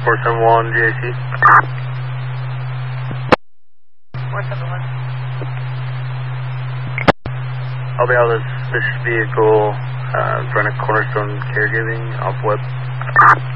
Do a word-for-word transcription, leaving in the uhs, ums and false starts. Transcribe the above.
four seven one J C. four seven one. I'll be out of this, this vehicle uh, in front of Cornerstone Caregiving off Web.